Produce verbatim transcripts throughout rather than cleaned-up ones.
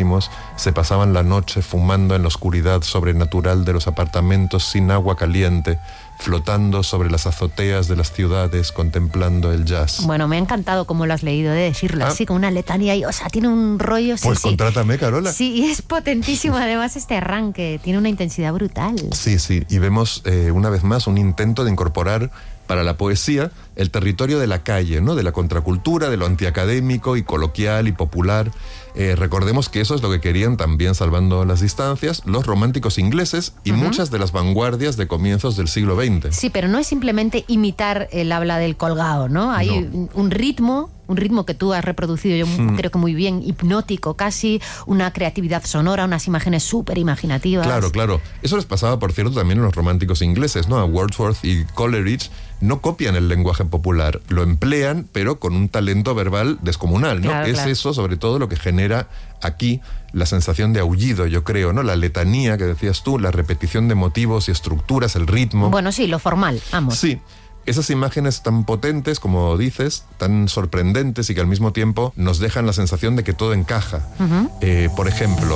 viejísimos se pasaban la noche fumando en la oscuridad sobrenatural de los apartamentos sin agua caliente, flotando sobre las azoteas de las ciudades, contemplando el jazz. Bueno, me ha encantado cómo lo has leído, de decirlo ah. así, con una letanía y, o sea, tiene un rollo... Sí, pues sí. contrátame, Carola. Sí, y es potentísimo además este arranque, tiene una intensidad brutal. Sí, sí, y vemos eh, una vez más un intento de incorporar para la poesía el territorio de la calle, ¿no? De la contracultura, de lo antiacadémico y coloquial y popular. Eh, recordemos que eso es lo que querían también, salvando las distancias, los románticos ingleses y uh-huh. muchas de las vanguardias de comienzos del siglo veinte. Sí, pero no es simplemente imitar el habla del colgado, ¿no? Hay no. un ritmo... un ritmo que tú has reproducido, yo hmm. creo que muy bien, hipnótico casi, una creatividad sonora, unas imágenes súper imaginativas. Claro, claro. Eso les pasaba, por cierto, también a los románticos ingleses, ¿no? A Wordsworth y Coleridge no copian el lenguaje popular, lo emplean, pero con un talento verbal descomunal, ¿no? Claro, es claro. eso, sobre todo, lo que genera aquí la sensación de aullido, yo creo, ¿no? La letanía que decías tú, la repetición de motivos y estructuras, el ritmo. Bueno, sí, lo formal, vamos. Sí. Esas imágenes tan potentes, como dices, tan sorprendentes y que al mismo tiempo nos dejan la sensación de que todo encaja. Uh-huh. Eh, por ejemplo,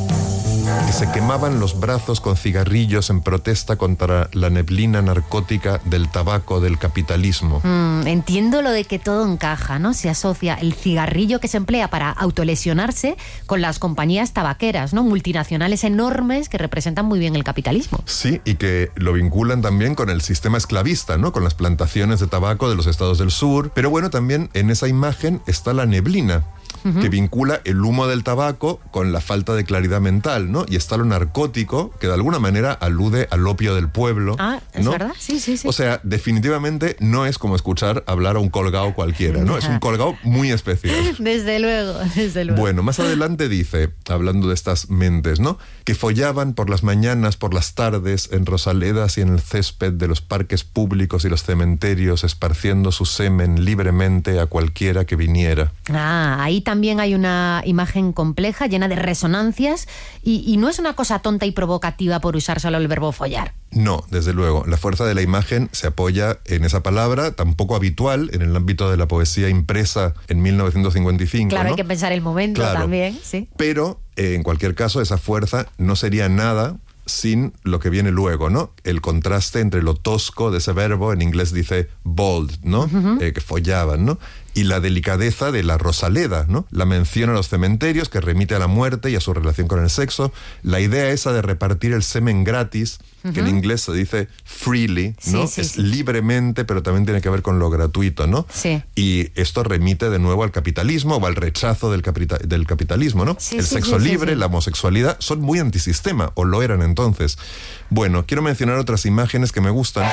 que se quemaban los brazos con cigarrillos en protesta contra la neblina narcótica del tabaco del capitalismo. Mm, entiendo lo de que todo encaja, ¿no? Se asocia el cigarrillo que se emplea para autolesionarse con las compañías tabaqueras, ¿no? Multinacionales enormes que representan muy bien el capitalismo. Sí, y que lo vinculan también con el sistema esclavista, ¿no? Con las plantaciones de tabaco de los estados del sur. Pero bueno, también en esa imagen está la neblina, Uh-huh. que vincula el humo del tabaco con la falta de claridad mental, ¿no? Y está lo narcótico, que de alguna manera alude al opio del pueblo. Ah, ¿es ¿no? verdad? Sí, sí, sí. O sea, definitivamente no es como escuchar hablar a un colgado cualquiera, ¿no? Es un colgado muy especial. Desde luego, desde luego. Bueno, más adelante dice, hablando de estas mentes, ¿no? Que follaban por las mañanas, por las tardes, en rosaledas y en el césped de los parques públicos y los cementerios, esparciendo su semen libremente a cualquiera que viniera. Ah, ahí también hay una imagen compleja, llena de resonancias, y, y no es una cosa tonta y provocativa por usar solo el verbo follar. No, desde luego. La fuerza de la imagen se apoya en esa palabra, tan poco habitual en el ámbito de la poesía impresa en mil novecientos cincuenta y cinco. Claro, ¿no? Hay que pensar el momento claro. también, sí. Pero, eh, en cualquier caso, esa fuerza no sería nada sin lo que viene luego, ¿no? El contraste entre lo tosco de ese verbo, en inglés dice bold, ¿no? Uh-huh. Eh, que follaban, ¿no? Y la delicadeza de la rosaleda, ¿no? La mención a los cementerios, que remite a la muerte y a su relación con el sexo. La idea esa de repartir el semen gratis, uh-huh. que en inglés se dice freely, ¿no? Sí, sí, es sí. libremente, pero también tiene que ver con lo gratuito, ¿no? Sí. Y esto remite de nuevo al capitalismo o al rechazo del, capita- del capitalismo, ¿no? Sí, el sí, sexo sí, libre, sí, sí. la homosexualidad, son muy antisistema, o lo eran entonces. Bueno, quiero mencionar otras imágenes que me gustan.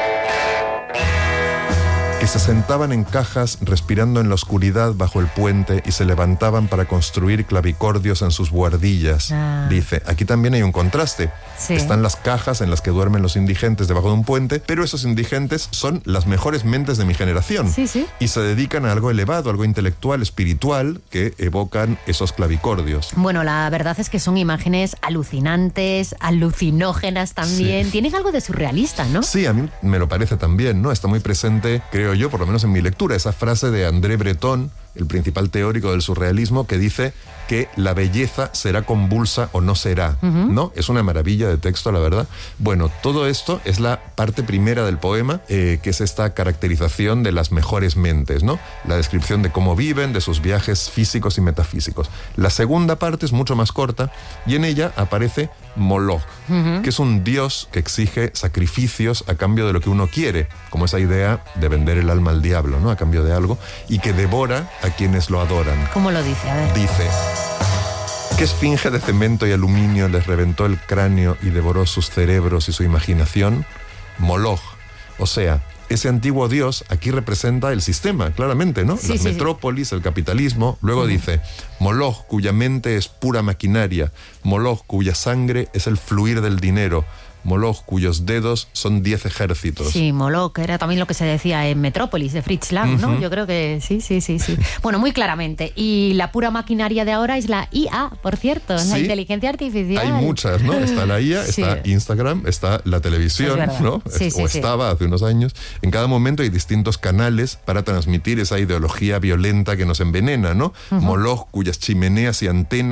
Que se sentaban en cajas respirando en la oscuridad bajo el puente y se levantaban para construir clavicordios en sus buhardillas. Ah. Dice, aquí también hay un contraste. Sí. Están las cajas en las que duermen los indigentes debajo de un puente, pero esos indigentes son las mejores mentes de mi generación. Sí, sí. Y se dedican a algo elevado, algo intelectual, espiritual, que evocan esos clavicordios. Bueno, la verdad es que son imágenes alucinantes, alucinógenas también. Sí. Tienen algo de surrealista, ¿no? Sí, a mí me lo parece también, ¿no? Está muy presente, creo yo, por lo menos en mi lectura, esa frase de André Breton, el principal teórico del surrealismo, que dice que la belleza será convulsa o no será, uh-huh. ¿no? Es una maravilla de texto, la verdad. Bueno, todo esto es la parte primera del poema, eh, que es esta caracterización de las mejores mentes, ¿no? La descripción de cómo viven, de sus viajes físicos y metafísicos. La segunda parte es mucho más corta y en ella aparece Moloch, uh-huh. que es un dios que exige sacrificios a cambio de lo que uno quiere, como esa idea de vender el alma al diablo, ¿no? A cambio de algo, y que devora a quienes lo adoran. ¿Cómo lo dice? A ver. Dice: ¿qué esfinge de cemento y aluminio les reventó el cráneo y devoró sus cerebros y su imaginación? Moloch. O sea, ese antiguo dios aquí representa el sistema, claramente, ¿no? Sí, Las sí, metrópolis, sí. El capitalismo. Luego uh-huh. dice: Moloch, cuya mente es pura maquinaria. Moloch, cuya sangre es el fluir del dinero. Moloch, cuyos dedos son diez ejércitos. Sí, Moloch era también lo que se decía en Metrópolis, de Fritz Lang, ¿no? Uh-huh. Yo creo que sí, sí, sí, sí. Bueno, muy claramente. Y la pura maquinaria de ahora es la I A, por cierto, sí. La inteligencia artificial. Hay muchas, ¿no? Está la I A, sí. Está Instagram, está la televisión, ¿no? Sí, sí, o sí. estaba hace unos años. En cada momento hay distintos canales para transmitir esa ideología violenta que nos envenena, ¿no? Uh-huh. Moloch, cuyas chimeneas y antenas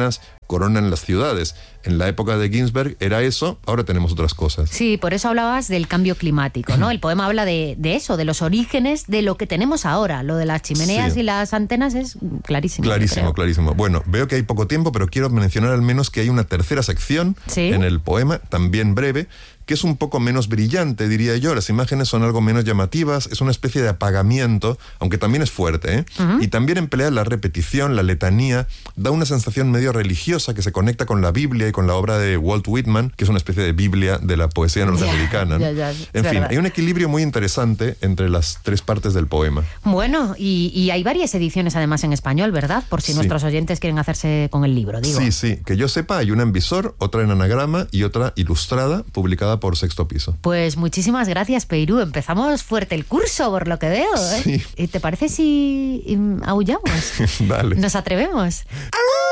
coronan las ciudades. En la época de Ginsberg era eso, ahora tenemos otras cosas. Sí, por eso hablabas del cambio climático, ¿no? El poema habla de, de eso, de los orígenes de lo que tenemos ahora. Lo de las chimeneas Sí. y las antenas es clarísimo. Clarísimo, clarísimo. Bueno, veo que hay poco tiempo, pero quiero mencionar al menos que hay una tercera sección ¿Sí? en el poema, también breve, que es un poco menos brillante, diría yo. Las imágenes son algo menos llamativas, es una especie de apagamiento, aunque también es fuerte, ¿eh? Uh-huh. Y también emplea la repetición, la letanía, da una sensación medio religiosa que se conecta con la Biblia y con la obra de Walt Whitman, que es una especie de Biblia de la poesía norteamericana. Ya, ya, ya, en fin, verdad. hay un equilibrio muy interesante entre las tres partes del poema. Bueno, y, y hay varias ediciones además en español, ¿verdad? Por si Sí. nuestros oyentes quieren hacerse con el libro, digo. Sí, sí, que yo sepa, hay una en visor, otra en anagrama y otra ilustrada, publicada por Sexto Piso. Pues muchísimas gracias, Peirú. Empezamos fuerte el curso, por lo que veo, ¿eh? Sí. ¿Y te parece si mm, aullamos? Dale. ¿Nos atrevemos?